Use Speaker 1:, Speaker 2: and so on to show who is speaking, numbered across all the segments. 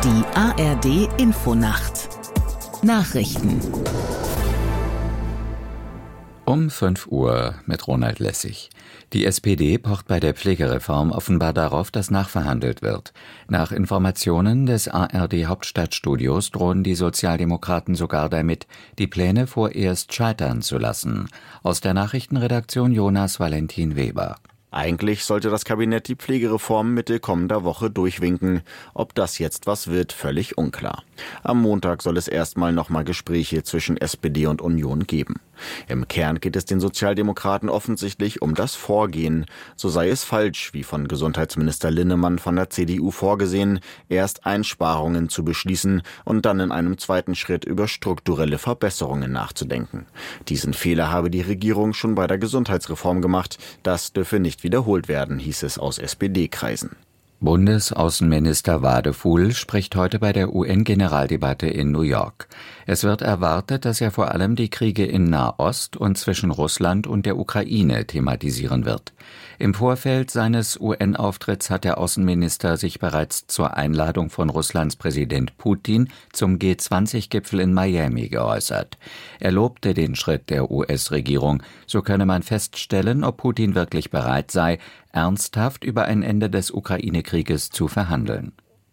Speaker 1: Die ARD-Infonacht Nachrichten
Speaker 2: Um 5 Uhr mit Ronald Lessig. Die SPD pocht bei der Pflegereform offenbar darauf, dass nachverhandelt wird. Nach Informationen des ARD-Hauptstadtstudios drohen die Sozialdemokraten sogar damit, die Pläne vorerst scheitern zu lassen. Aus der Nachrichtenredaktion Jonas Valentin Weber.
Speaker 3: Eigentlich sollte das Kabinett die Pflegereform Mitte kommender Woche durchwinken. Ob das jetzt was wird, völlig unklar. Am Montag soll es erstmal nochmal Gespräche zwischen SPD und Union geben. Im Kern geht es den Sozialdemokraten offensichtlich um das Vorgehen. So sei es falsch, wie von Gesundheitsminister Linnemann von der CDU vorgesehen, erst Einsparungen zu beschließen und dann in einem zweiten Schritt über strukturelle Verbesserungen nachzudenken. Diesen Fehler habe die Regierung schon bei der Gesundheitsreform gemacht. Das dürfe nicht wiederholt werden, hieß es aus SPD-Kreisen.
Speaker 2: Bundesaußenminister Wadefuhl spricht heute bei der UN-Generaldebatte in New York. Es wird erwartet, dass er vor allem die Kriege in Nahost und zwischen Russland und der Ukraine thematisieren wird. Im Vorfeld seines UN-Auftritts hat der Außenminister sich bereits zur Einladung von Russlands Präsident Putin zum G20-Gipfel in Miami geäußert. Er lobte den Schritt der US-Regierung. So könne man feststellen, ob Putin wirklich bereit sei, ernsthaft über ein Ende des Ukraine-Krieges zu verhandeln.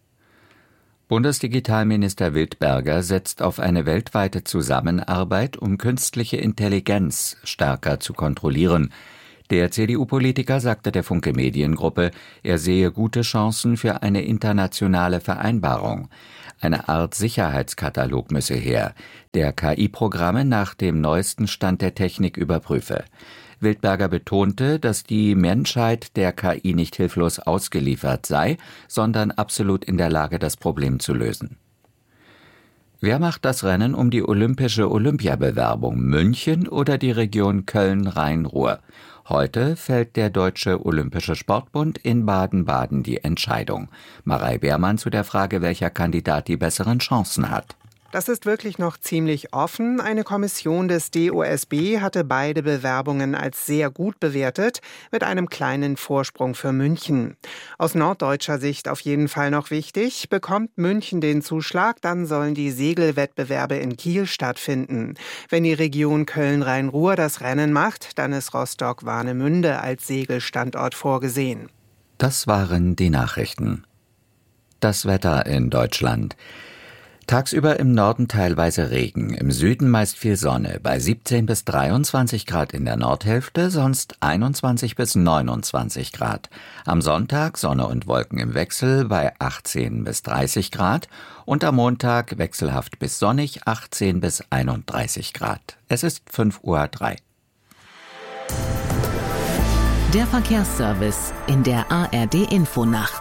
Speaker 2: Bundesdigitalminister Wildberger setzt auf eine weltweite Zusammenarbeit, um künstliche Intelligenz stärker zu kontrollieren. Der CDU-Politiker sagte der Funke Mediengruppe, er sehe gute Chancen für eine internationale Vereinbarung. Eine Art Sicherheitskatalog müsse her, der KI-Programme nach dem neuesten Stand der Technik überprüfe. Wildberger betonte, dass die Menschheit der KI nicht hilflos ausgeliefert sei, sondern absolut in der Lage, das Problem zu lösen. Wer macht das Rennen um die olympische Olympiabewerbung, München oder die Region Köln-Rhein-Ruhr? Heute fällt der Deutsche Olympische Sportbund in Baden-Baden die Entscheidung. Marei Beermann zu der Frage, welcher Kandidat die besseren Chancen hat.
Speaker 4: Das ist wirklich noch ziemlich offen. Eine Kommission des DOSB hatte beide Bewerbungen als sehr gut bewertet, mit einem kleinen Vorsprung für München. Aus norddeutscher Sicht auf jeden Fall noch wichtig. Bekommt München den Zuschlag, dann sollen die Segelwettbewerbe in Kiel stattfinden. Wenn die Region Köln-Rhein-Ruhr das Rennen macht, dann ist Rostock-Warnemünde als Segelstandort vorgesehen.
Speaker 2: Das waren die Nachrichten. Das Wetter in Deutschland. Tagsüber im Norden teilweise Regen, im Süden meist viel Sonne, bei 17 bis 23 Grad in der Nordhälfte, sonst 21 bis 29 Grad. Am Sonntag Sonne und Wolken im Wechsel bei 18 bis 30 Grad und am Montag wechselhaft bis sonnig 18 bis 31 Grad. Es ist 5:03 Uhr.
Speaker 1: Der Verkehrsservice in der ARD-Infonacht.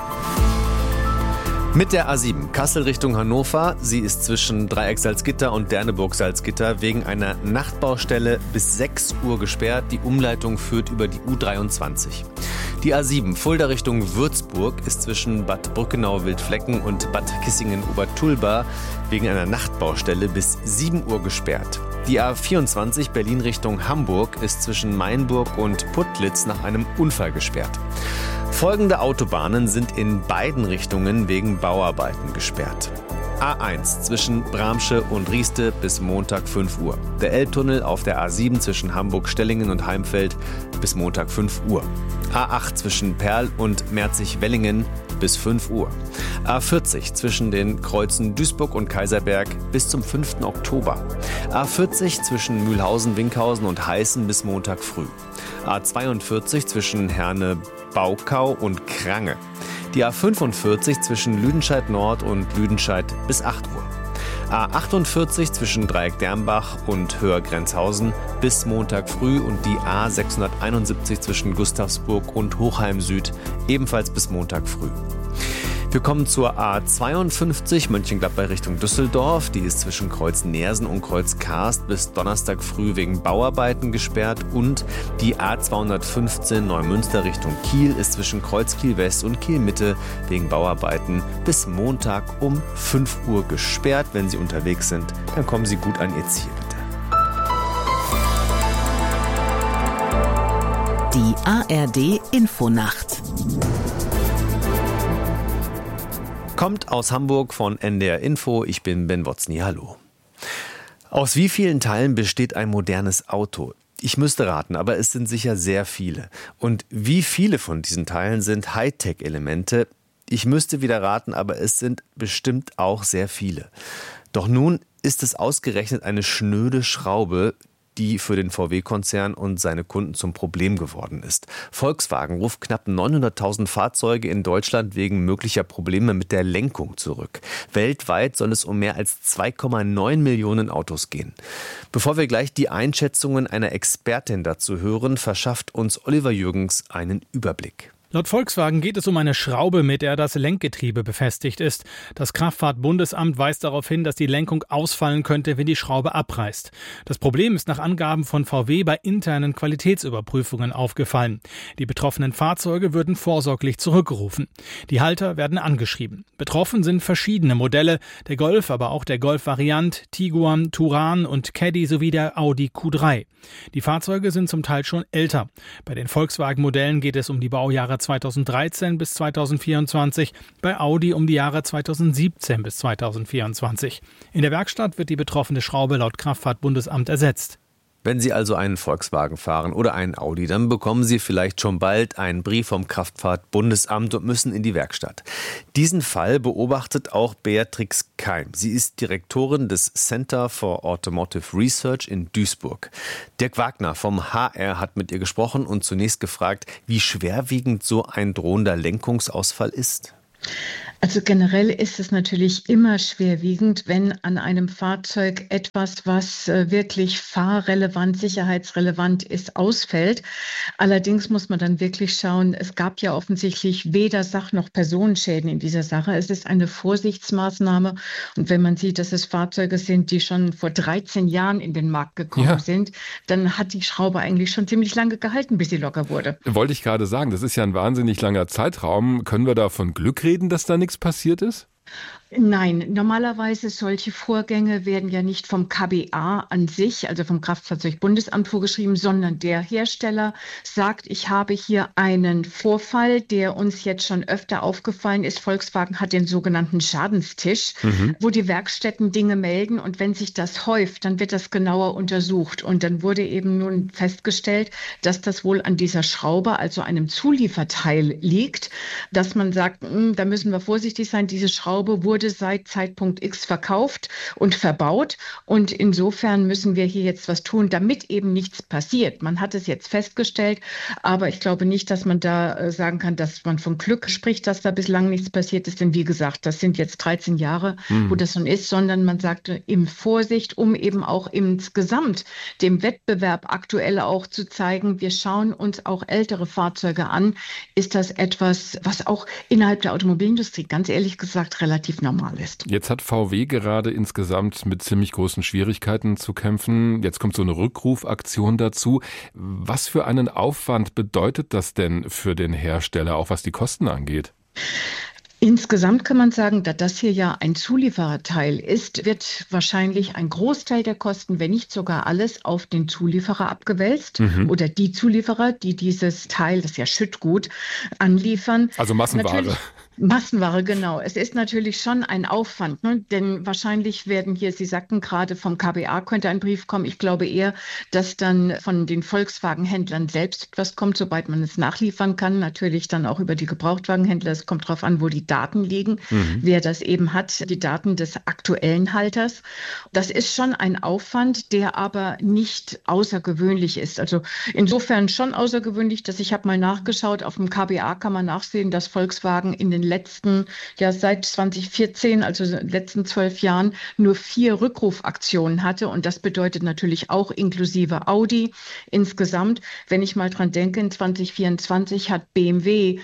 Speaker 5: Mit der A7 Kassel Richtung Hannover. Sie ist zwischen Dreieck-Salzgitter und Derneburg-Salzgitter wegen einer Nachtbaustelle bis 6 Uhr gesperrt. Die Umleitung führt über die U23. Die A7 Fulda Richtung Würzburg ist zwischen Bad Brückenau-Wildflecken und Bad Kissingen-Obertulba wegen einer Nachtbaustelle bis 7 Uhr gesperrt. Die A24 Berlin Richtung Hamburg ist zwischen Mainburg und Putlitz nach einem Unfall gesperrt. Folgende Autobahnen sind in beiden Richtungen wegen Bauarbeiten gesperrt. A1 zwischen Bramsche und Rieste bis Montag 5 Uhr. Der Elbtunnel auf der A7 zwischen Hamburg-Stellingen und Heimfeld bis Montag 5 Uhr. A8 zwischen Perl und Merzig-Wellingen bis 5 Uhr. A40 zwischen den Kreuzen Duisburg und Kaiserberg bis zum 5. Oktober. A40 zwischen Mühlhausen-Winkhausen und Heißen bis Montag früh. A42 zwischen Herne-Baukau und Krange. Die A45 zwischen Lüdenscheid Nord und Lüdenscheid bis 8 Uhr. A48 zwischen Dreieck-Dermbach und Höher-Grenzhausen bis Montag früh und die A671 zwischen Gustavsburg und Hochheim Süd ebenfalls bis Montag früh. Wir kommen zur A52 Mönchengladbach Richtung Düsseldorf. Die ist zwischen Kreuz Neersen und Kreuz Karst bis Donnerstag früh wegen Bauarbeiten gesperrt. Und die A215 Neumünster Richtung Kiel ist zwischen Kreuz Kiel West und Kiel Mitte wegen Bauarbeiten bis Montag um 5 Uhr gesperrt. Wenn Sie unterwegs sind, dann kommen Sie gut an Ihr Ziel, bitte.
Speaker 1: Die ARD Infonacht.
Speaker 5: Kommt aus Hamburg von NDR Info. Ich bin Ben Wotzny. Hallo. Aus wie vielen Teilen besteht ein modernes Auto? Ich müsste raten, aber es sind sicher sehr viele. Und wie viele von diesen Teilen sind Hightech-Elemente? Ich müsste wieder raten, aber es sind bestimmt auch sehr viele. Doch nun ist es ausgerechnet eine schnöde Schraube, die für den VW-Konzern und seine Kunden zum Problem geworden ist. Volkswagen ruft knapp 900.000 Fahrzeuge in Deutschland wegen möglicher Probleme mit der Lenkung zurück. Weltweit soll es um mehr als 2,9 Millionen Autos gehen. Bevor wir gleich die Einschätzungen einer Expertin dazu hören, verschafft uns Oliver Jürgens einen Überblick.
Speaker 6: Laut Volkswagen geht es um eine Schraube, mit der das Lenkgetriebe befestigt ist. Das Kraftfahrtbundesamt weist darauf hin, dass die Lenkung ausfallen könnte, wenn die Schraube abreißt. Das Problem ist nach Angaben von VW bei internen Qualitätsüberprüfungen aufgefallen. Die betroffenen Fahrzeuge würden vorsorglich zurückgerufen. Die Halter werden angeschrieben. Betroffen sind verschiedene Modelle, der Golf, aber auch der Golf-Variant, Tiguan, Touran und Caddy sowie der Audi Q3. Die Fahrzeuge sind zum Teil schon älter. Bei den Volkswagen-Modellen geht es um die Baujahre 2013 bis 2024, bei Audi um die Jahre 2017 bis 2024. In der Werkstatt wird die betroffene Schraube laut Kraftfahrtbundesamt ersetzt.
Speaker 5: Wenn Sie also einen Volkswagen fahren oder einen Audi, dann bekommen Sie vielleicht schon bald einen Brief vom Kraftfahrtbundesamt und müssen in die Werkstatt. Diesen Fall beobachtet auch Beatrix Keim. Sie ist Direktorin des Center for Automotive Research in Duisburg. Dirk Wagner vom HR hat mit ihr gesprochen und zunächst gefragt, wie schwerwiegend so ein drohender Lenkungsausfall ist.
Speaker 7: Also generell ist es natürlich immer schwerwiegend, wenn an einem Fahrzeug etwas, was wirklich fahrrelevant, sicherheitsrelevant ist, ausfällt. Allerdings muss man dann wirklich schauen, es gab ja offensichtlich weder Sach- noch Personenschäden in dieser Sache. Es ist eine Vorsichtsmaßnahme. Und wenn man sieht, dass es Fahrzeuge sind, die schon vor 13 Jahren in den Markt gekommen sind, dann hat die Schraube eigentlich schon ziemlich lange gehalten, bis sie locker wurde.
Speaker 8: Wollte ich gerade sagen, das ist ja ein wahnsinnig langer Zeitraum. Können wir da von Glück reden, dass da nichts passiert ist?
Speaker 7: Nein, normalerweise solche Vorgänge werden ja nicht vom KBA an sich, also vom Kraftfahrzeugbundesamt vorgeschrieben, sondern der Hersteller sagt, ich habe hier einen Vorfall, der uns jetzt schon öfter aufgefallen ist. Volkswagen hat den sogenannten Schadenstisch, wo die Werkstätten Dinge melden und wenn sich das häuft, dann wird das genauer untersucht und dann wurde eben nun festgestellt, dass das wohl an dieser Schraube, also einem Zulieferteil liegt, dass man sagt, da müssen wir vorsichtig sein, diese Schraube wurde seit Zeitpunkt X verkauft und verbaut. Und insofern müssen wir hier jetzt was tun, damit eben nichts passiert. Man hat es jetzt festgestellt, aber ich glaube nicht, dass man da sagen kann, dass man von Glück spricht, dass da bislang nichts passiert ist. Denn wie gesagt, das sind jetzt 13 Jahre, wo das schon ist, sondern man sagte in Vorsicht, um eben auch insgesamt dem Wettbewerb aktuell auch zu zeigen, wir schauen uns auch ältere Fahrzeuge an. Ist das etwas, was auch innerhalb der Automobilindustrie, ganz ehrlich gesagt, relativ normal ist.
Speaker 8: Jetzt hat VW gerade insgesamt mit ziemlich großen Schwierigkeiten zu kämpfen. Jetzt kommt so eine Rückrufaktion dazu. Was für einen Aufwand bedeutet das denn für den Hersteller, auch was die Kosten angeht?
Speaker 7: Insgesamt kann man sagen, da das hier ja ein Zuliefererteil ist, wird wahrscheinlich ein Großteil der Kosten, wenn nicht sogar alles, auf den Zulieferer abgewälzt oder die Zulieferer, die dieses Teil, das ist ja Schüttgut, anliefern.
Speaker 8: Also Massenware.
Speaker 7: Massenware, genau. Es ist natürlich schon ein Aufwand, ne? Denn wahrscheinlich werden hier, Sie sagten gerade, vom KBA könnte ein Brief kommen. Ich glaube eher, dass dann von den Volkswagen-Händlern selbst etwas kommt, sobald man es nachliefern kann. Natürlich dann auch über die Gebrauchtwagenhändler. Es kommt darauf an, wo die Daten liegen, wer das eben hat, die Daten des aktuellen Halters. Das ist schon ein Aufwand, der aber nicht außergewöhnlich ist. Also insofern schon außergewöhnlich, dass ich habe mal nachgeschaut, auf dem KBA kann man nachsehen, dass Volkswagen in den letzten, seit 2014, also letzten 12 Jahren, nur 4 Rückrufaktionen hatte. Und das bedeutet natürlich auch inklusive Audi insgesamt. Wenn ich mal dran denke, in 2024 hat BMW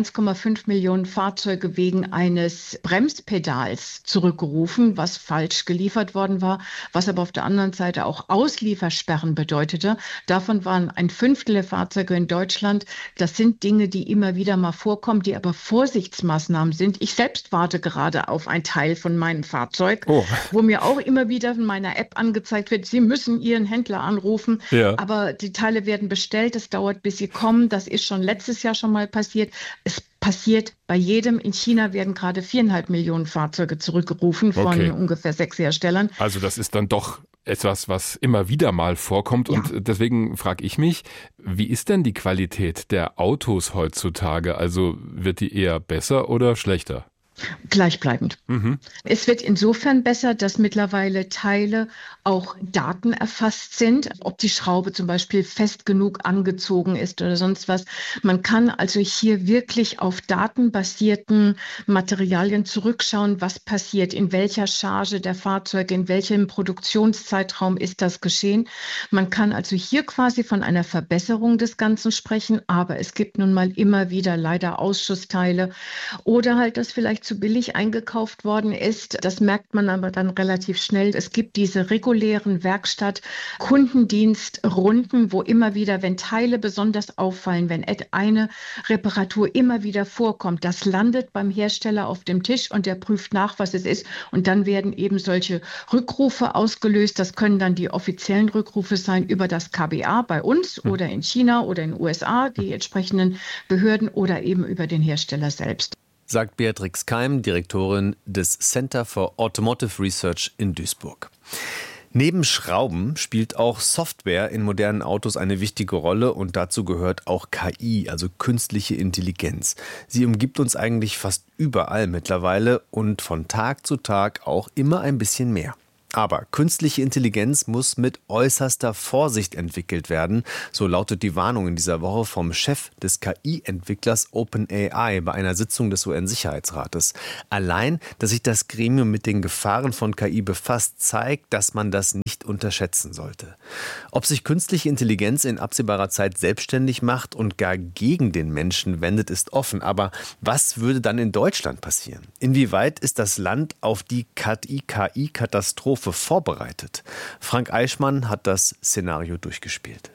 Speaker 7: 1,5 Millionen Fahrzeuge wegen eines Bremspedals zurückgerufen, was falsch geliefert worden war, was aber auf der anderen Seite auch Ausliefersperren bedeutete. Davon waren 1/5 der Fahrzeuge in Deutschland. Das sind Dinge, die immer wieder mal vorkommen, die aber Vorsichtsmaßnahmen Sicherheitsmaßnahmen sind. Ich selbst warte gerade auf ein Teil von meinem Fahrzeug, wo mir auch immer wieder in meiner App angezeigt wird, Sie müssen Ihren Händler anrufen, aber die Teile werden bestellt, es dauert, bis sie kommen. Das ist schon letztes Jahr schon mal passiert. Es passiert bei jedem. In China werden gerade 4,5 Millionen Fahrzeuge zurückgerufen von ungefähr 6 Herstellern.
Speaker 8: Also das ist dann doch etwas, was immer wieder mal vorkommt. Und deswegen frage ich mich, wie ist denn die Qualität der Autos heutzutage? Also wird die eher besser oder schlechter?
Speaker 7: Gleichbleibend. Es wird insofern besser, dass mittlerweile Teile auch Daten erfasst sind, ob die Schraube zum Beispiel fest genug angezogen ist oder sonst was. Man kann also hier wirklich auf datenbasierten Materialien zurückschauen, was passiert, in welcher Charge der Fahrzeuge, in welchem Produktionszeitraum ist das geschehen. Man kann also hier quasi von einer Verbesserung des Ganzen sprechen, aber es gibt nun mal immer wieder leider Ausschussteile oder halt, dass vielleicht zu billig eingekauft worden ist. Das merkt man aber dann relativ schnell. Es gibt diese regulären Werkstatt-Kundendienstrunden, wo immer wieder, wenn Teile besonders auffallen, wenn eine Reparatur immer wieder vorkommt, das landet beim Hersteller auf dem Tisch und der prüft nach, was es ist. Und dann werden eben solche Rückrufe ausgelöst. Das können dann die offiziellen Rückrufe sein über das KBA bei uns oder in China oder in den USA, die entsprechenden Behörden oder eben über den Hersteller selbst.
Speaker 5: Sagt Beatrix Keim, Direktorin des Center for Automotive Research in Duisburg. Neben Schrauben spielt auch Software in modernen Autos eine wichtige Rolle und dazu gehört auch KI, also künstliche Intelligenz. Sie umgibt uns eigentlich fast überall mittlerweile und von Tag zu Tag auch immer ein bisschen mehr. Aber künstliche Intelligenz muss mit äußerster Vorsicht entwickelt werden. So lautet die Warnung in dieser Woche vom Chef des KI-Entwicklers OpenAI bei einer Sitzung des UN-Sicherheitsrates. Allein, dass sich das Gremium mit den Gefahren von KI befasst, zeigt, dass man das nicht unterschätzen sollte. Ob sich künstliche Intelligenz in absehbarer Zeit selbstständig macht und gar gegen den Menschen wendet, ist offen. Aber was würde dann in Deutschland passieren? Inwieweit ist das Land auf die KI-Katastrophe vorbereitet? Frank Eichmann hat das Szenario durchgespielt.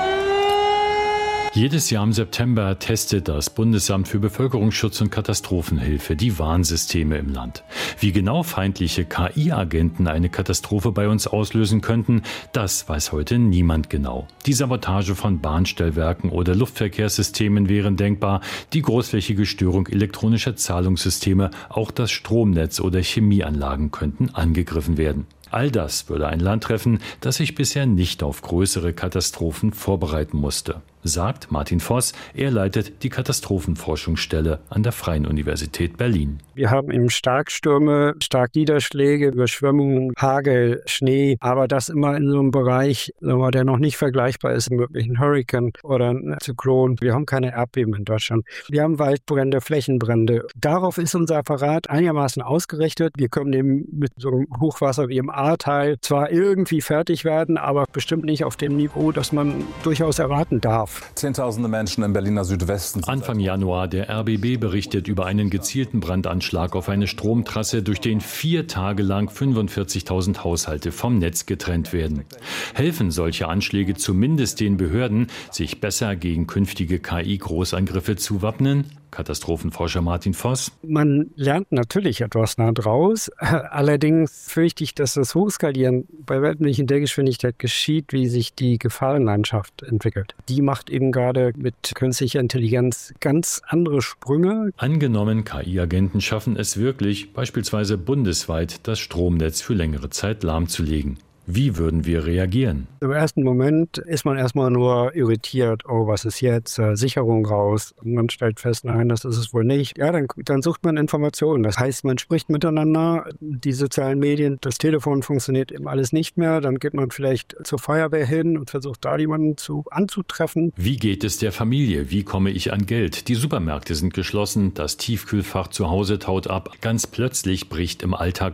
Speaker 9: Jedes Jahr im September testet das Bundesamt für Bevölkerungsschutz und Katastrophenhilfe die Warnsysteme im Land. Wie genau feindliche KI-Agenten eine Katastrophe bei uns auslösen könnten, das weiß heute niemand genau. Die Sabotage von Bahnstellwerken oder Luftverkehrssystemen wären denkbar, die großflächige Störung elektronischer Zahlungssysteme, auch das Stromnetz oder Chemieanlagen könnten angegriffen werden. All das würde ein Land treffen, das sich bisher nicht auf größere Katastrophen vorbereiten musste, sagt Martin Voss. Er leitet die Katastrophenforschungsstelle an der Freien Universität Berlin.
Speaker 10: Wir haben eben Starkstürme, Starkniederschläge, Überschwemmungen, Hagel, Schnee, aber das immer in so einem Bereich, der noch nicht vergleichbar ist mit einem Hurrikan oder einem Zyklon. Wir haben keine Erdbeben in Deutschland. Wir haben Waldbrände, Flächenbrände. Darauf ist unser Apparat einigermaßen ausgerichtet. Wir können eben mit so einem Hochwasser wie im Ahrtal zwar irgendwie fertig werden, aber bestimmt nicht auf dem Niveau, das man durchaus erwarten darf.
Speaker 11: Zehntausende Menschen im Berliner Südwesten.
Speaker 9: Anfang Januar, der RBB berichtet über einen gezielten Brandanschlag auf eine Stromtrasse, durch den 4 Tage lang 45.000 Haushalte vom Netz getrennt werden. Helfen solche Anschläge zumindest den Behörden, sich besser gegen künftige KI-Großangriffe zu wappnen? Katastrophenforscher Martin Voss.
Speaker 10: Man lernt natürlich etwas daraus. Allerdings fürchte ich, dass das Hochskalieren bei weitem nicht in der Geschwindigkeit geschieht, wie sich die Gefahrenlandschaft entwickelt. Die macht eben gerade mit künstlicher Intelligenz ganz andere Sprünge.
Speaker 9: Angenommen, KI-Agenten schaffen es wirklich, beispielsweise bundesweit das Stromnetz für längere Zeit lahmzulegen. Wie würden wir reagieren?
Speaker 10: Im ersten Moment ist man erstmal nur irritiert. Oh, was ist jetzt? Sicherung raus. Und man stellt fest, nein, das ist es wohl nicht. Ja, dann sucht man Informationen. Das heißt, man spricht miteinander. Die sozialen Medien, das Telefon funktioniert eben alles nicht mehr. Dann geht man vielleicht zur Feuerwehr hin und versucht da jemanden anzutreffen.
Speaker 9: Wie geht es der Familie? Wie komme ich an Geld? Die Supermärkte sind geschlossen. Das Tiefkühlfach zu Hause taut ab. Ganz plötzlich bricht im Alltag weg.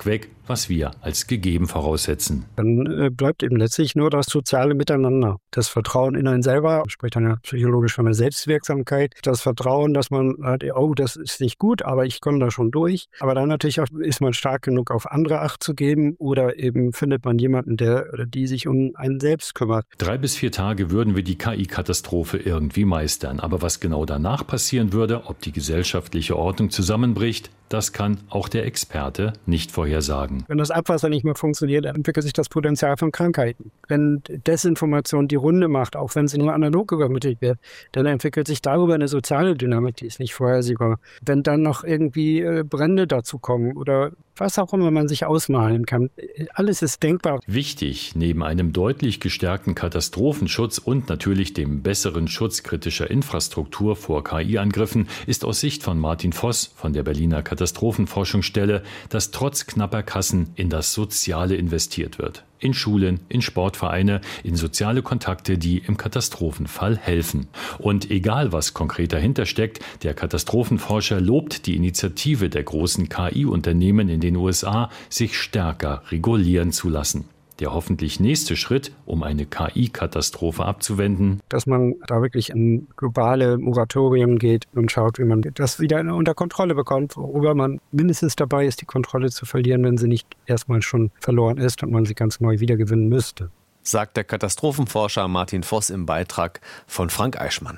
Speaker 9: was wir als gegeben voraussetzen.
Speaker 10: Dann bleibt eben letztlich nur das soziale Miteinander. Das Vertrauen in einen selber, spricht dann ja psychologisch von der Selbstwirksamkeit. Das Vertrauen, dass man sagt, oh, das ist nicht gut, aber ich komme da schon durch. Aber dann natürlich auch, ist man stark genug, auf andere Acht zu geben oder eben findet man jemanden, der oder die sich um einen selbst kümmert.
Speaker 9: 3 bis 4 Tage würden wir die KI-Katastrophe irgendwie meistern. Aber was genau danach passieren würde, ob die gesellschaftliche Ordnung zusammenbricht, das kann auch der Experte nicht vorhersagen.
Speaker 10: Wenn das Abwasser nicht mehr funktioniert, dann entwickelt sich das Potenzial von Krankheiten. Wenn Desinformation die Runde macht, auch wenn sie nur analog übermittelt wird, dann entwickelt sich darüber eine soziale Dynamik, die ist nicht vorhersehbar. Wenn dann noch irgendwie Brände dazu kommen oder was auch immer man sich ausmalen kann, alles ist denkbar.
Speaker 9: Wichtig, neben einem deutlich gestärkten Katastrophenschutz und natürlich dem besseren Schutz kritischer Infrastruktur vor KI-Angriffen, ist aus Sicht von Martin Voss von der Berliner Katastrophenforschungsstelle, dass trotz knapper Kassen in das Soziale investiert wird. In Schulen, in Sportvereine, in soziale Kontakte, die im Katastrophenfall helfen. Und egal, was konkret dahinter steckt, der Katastrophenforscher lobt die Initiative der großen KI-Unternehmen in den USA, sich stärker regulieren zu lassen. Der hoffentlich nächste Schritt, um eine KI-Katastrophe abzuwenden,
Speaker 10: dass man da wirklich in globale Moratorien geht und schaut, wie man das wieder unter Kontrolle bekommt, worüber man mindestens dabei ist, die Kontrolle zu verlieren, wenn sie nicht erstmal schon verloren ist und man sie ganz neu wiedergewinnen müsste.
Speaker 5: Sagt der Katastrophenforscher Martin Voss im Beitrag von Frank Eichmann.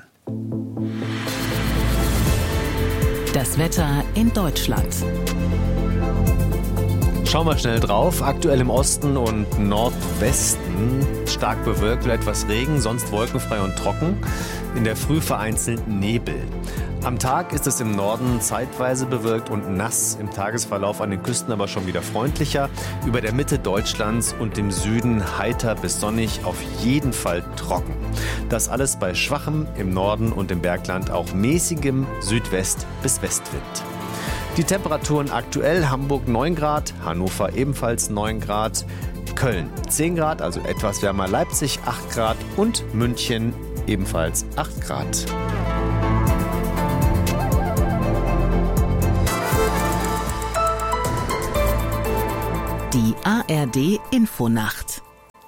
Speaker 1: Das Wetter in Deutschland.
Speaker 5: Schauen wir schnell drauf. Aktuell im Osten und Nordwesten stark bewölkt, etwas Regen, sonst wolkenfrei und trocken. In der Früh vereinzelt Nebel. Am Tag ist es im Norden zeitweise bewölkt und nass, im Tagesverlauf an den Küsten aber schon wieder freundlicher. Über der Mitte Deutschlands und dem Süden heiter bis sonnig, auf jeden Fall trocken. Das alles bei schwachem im Norden und im Bergland auch mäßigem Südwest- bis Westwind. Die Temperaturen aktuell: Hamburg 9 Grad, Hannover ebenfalls 9 Grad, Köln 10 Grad, also etwas wärmer, Leipzig 8 Grad und München ebenfalls 8 Grad.
Speaker 1: Die ARD Infonacht.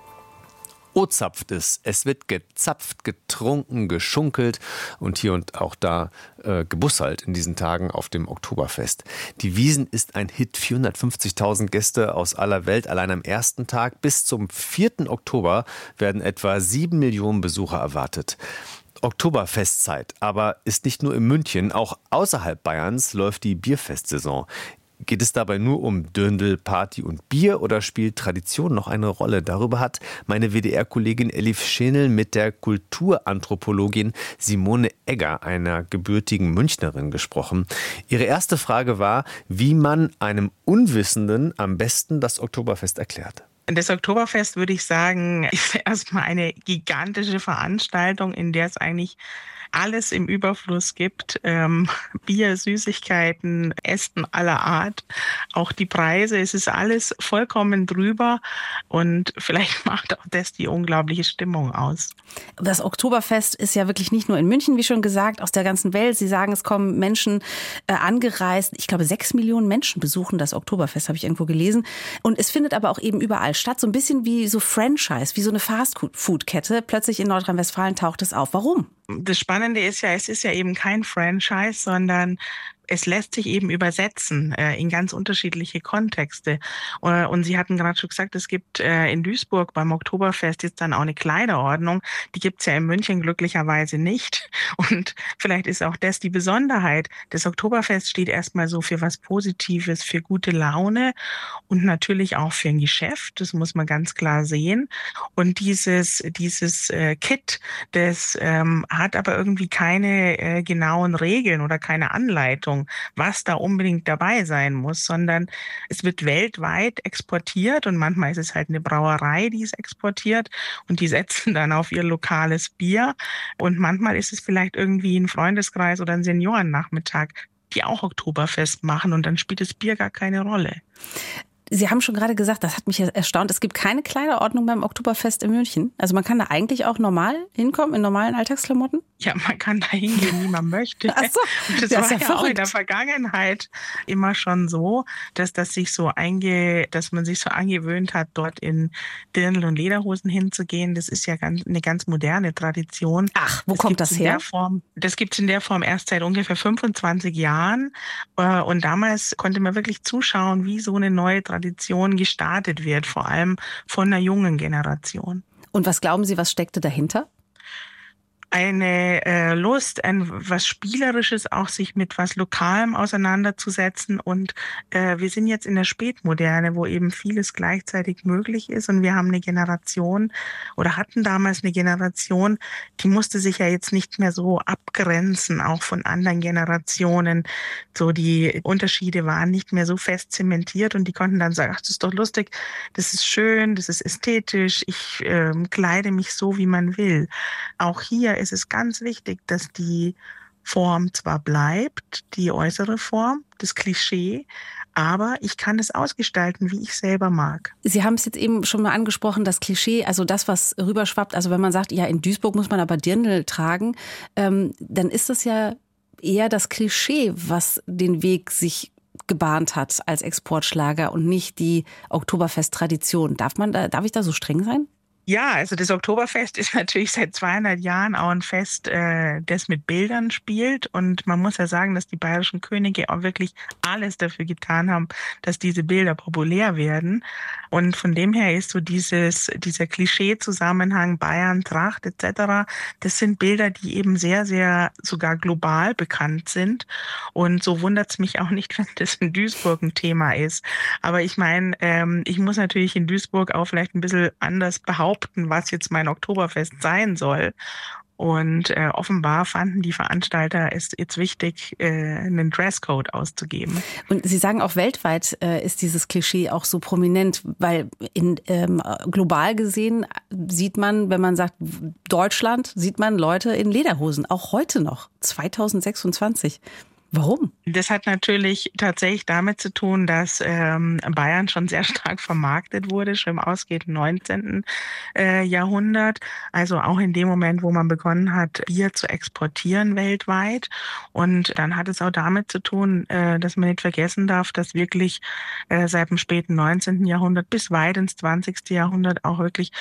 Speaker 5: O-zapft es. Es wird gezapft, getrunken, geschunkelt und hier und auch da gebusselt in diesen Tagen auf dem Oktoberfest. Die Wiesn ist ein Hit. 450.000 Gäste aus aller Welt allein am ersten Tag. Bis zum 4. Oktober werden etwa 7 Millionen Besucher erwartet. Oktoberfestzeit aber ist nicht nur in München, auch außerhalb Bayerns läuft die Bierfestsaison. Geht es dabei nur um Dirndl, Party und Bier oder spielt Tradition noch eine Rolle? Darüber hat meine WDR-Kollegin Elif Schenel mit der Kulturanthropologin Simone Egger, einer gebürtigen Münchnerin, gesprochen. Ihre erste Frage war, wie man einem Unwissenden am besten das Oktoberfest erklärt.
Speaker 12: Das Oktoberfest, würde ich sagen, ist erstmal eine gigantische Veranstaltung, in der es eigentlich alles im Überfluss gibt. Bier, Süßigkeiten, Essen aller Art. Auch die Preise, es ist alles vollkommen drüber und vielleicht macht auch das die unglaubliche Stimmung aus.
Speaker 13: Das Oktoberfest ist ja wirklich nicht nur in München, wie schon gesagt, aus der ganzen Welt. Sie sagen, es kommen Menschen angereist. Ich glaube, 6 Millionen Menschen besuchen das Oktoberfest, habe ich irgendwo gelesen. Und es findet aber auch eben überall statt. So ein bisschen wie so Franchise, wie so eine Fast-Food-Kette. Plötzlich in Nordrhein-Westfalen taucht es auf. Warum?
Speaker 12: Das Spannende ist ja, es ist ja eben kein Franchise, sondern es lässt sich eben übersetzen in ganz unterschiedliche Kontexte. Und Sie hatten gerade schon gesagt, es gibt in Duisburg beim Oktoberfest jetzt dann auch eine Kleiderordnung. Die gibt's ja in München glücklicherweise nicht. Und vielleicht ist auch das die Besonderheit. Das Oktoberfest steht erstmal so für was Positives, für gute Laune und natürlich auch für ein Geschäft. Das muss man ganz klar sehen. Und dieses Kit, das hat aber irgendwie keine genauen Regeln oder keine Anleitung, was da unbedingt dabei sein muss, sondern es wird weltweit exportiert und manchmal ist es halt eine Brauerei, die es exportiert und die setzen dann auf ihr lokales Bier und manchmal ist es vielleicht irgendwie ein Freundeskreis oder ein Seniorennachmittag, die auch Oktoberfest machen und dann spielt das Bier gar keine Rolle.
Speaker 13: Sie haben schon gerade gesagt, das hat mich erstaunt, es gibt keine Kleiderordnung beim Oktoberfest in München. Also man kann da eigentlich auch normal hinkommen, in normalen Alltagsklamotten?
Speaker 12: Ja, man kann da hingehen, wie man möchte.
Speaker 13: Ach so,
Speaker 12: und das war ja auch in der Vergangenheit immer schon so, dass man sich so angewöhnt hat, dort in Dirndl und Lederhosen hinzugehen. Das ist ja eine ganz moderne Tradition.
Speaker 13: Ach, wo kommt das her?
Speaker 12: Das gibt es in der Form erst seit ungefähr 25 Jahren. Und damals konnte man wirklich zuschauen, wie so eine neue Tradition gestartet wird, vor allem von einer jungen Generation.
Speaker 13: Und was glauben Sie, was steckte dahinter?
Speaker 12: Eine Lust, was Spielerisches, auch sich mit was Lokalem auseinanderzusetzen. Und wir sind jetzt in der Spätmoderne, wo eben vieles gleichzeitig möglich ist. Und wir haben eine Generation oder hatten damals eine Generation, die musste sich ja jetzt nicht mehr so abgrenzen, auch von anderen Generationen. So die Unterschiede waren nicht mehr so fest zementiert und die konnten dann sagen, ach, das ist doch lustig, das ist schön, das ist ästhetisch, ich kleide mich so, wie man will. Auch hier ist es ganz wichtig, dass die Form zwar bleibt, die äußere Form, das Klischee, aber ich kann es ausgestalten, wie ich selber mag.
Speaker 13: Sie haben es jetzt eben schon mal angesprochen, das Klischee, also das, was rüberschwappt. Also wenn man sagt, ja, in Duisburg muss man aber Dirndl tragen, dann ist das ja eher das Klischee, was den Weg sich gebahnt hat als Exportschlager und nicht die Oktoberfest-Tradition. Darf ich da so streng sein?
Speaker 12: Ja, also das Oktoberfest ist natürlich seit 200 Jahren auch ein Fest, das mit Bildern spielt. Und man muss ja sagen, dass die bayerischen Könige auch wirklich alles dafür getan haben, dass diese Bilder populär werden. Und von dem her ist so dieser Klischee-Zusammenhang Bayern, Tracht etc., das sind Bilder, die eben sehr, sehr sogar global bekannt sind. Und so wundert es mich auch nicht, wenn das in Duisburg ein Thema ist. Aber ich meine, ich muss natürlich in Duisburg auch vielleicht ein bisschen anders behaupten, was jetzt mein Oktoberfest sein soll. Und offenbar fanden die Veranstalter es jetzt wichtig, einen Dresscode auszugeben.
Speaker 13: Und Sie sagen auch weltweit ist dieses Klischee auch so prominent, weil global gesehen sieht man, wenn man sagt Deutschland, sieht man Leute in Lederhosen, auch heute noch, 2026. Warum?
Speaker 12: Das hat natürlich tatsächlich damit zu tun, dass Bayern schon sehr stark vermarktet wurde, schon im ausgehenden 19. Jahrhundert. Also auch in dem Moment, wo man begonnen hat, Bier zu exportieren weltweit. Und dann hat es auch damit zu tun, dass man nicht vergessen darf, dass wirklich seit dem späten 19. Jahrhundert bis weit ins 20. Jahrhundert auch wirklich